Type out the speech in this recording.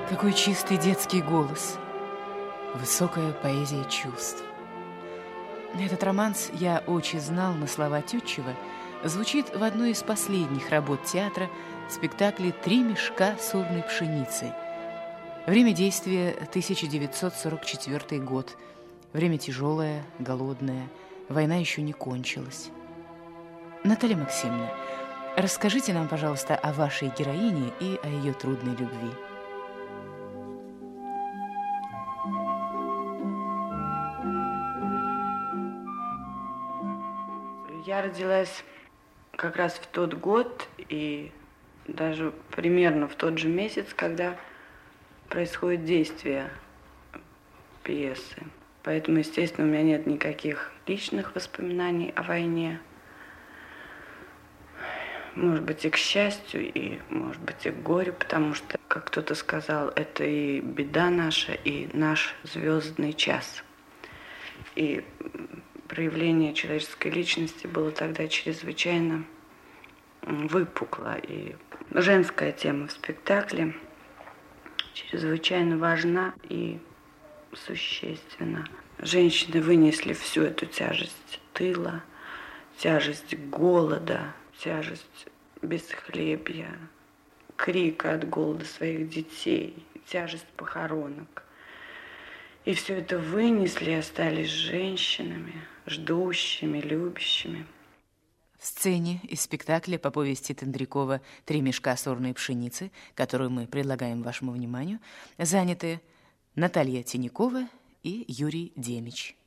Какой чистый детский голос, высокая поэзия чувств. Этот романс «Я очи знал» на слова Тютчева звучит в одной из последних работ театра в спектакле «Три мешка сорной пшеницы». Время действия 1944 год. Время тяжелое, голодное. Война еще не кончилась. Наталья Максимовна, расскажите нам, пожалуйста, о вашей героине и о ее трудной любви. Я родилась как раз в тот год и даже примерно в тот же месяц, когда происходит действие пьесы. Поэтому, естественно, у меня нет никаких личных воспоминаний о войне. Может быть, и к счастью, и, может быть, и к горю, потому что, как кто-то сказал, это и беда наша, и наш звездный час. И проявление человеческой личности было тогда чрезвычайно выпукло. И женская тема в спектакле чрезвычайно важна и существенна. Женщины вынесли всю эту тяжесть тыла, тяжесть голода, тяжесть бесхлебья, крика от голода своих детей, тяжесть похоронок. И все это вынесли и остались женщинами, ждущими, любящими. В сцене из спектакля по повести Тендрякова «Три мешка сорной пшеницы», которую мы предлагаем вашему вниманию, заняты Наталья Тинякова и Юрий Демич.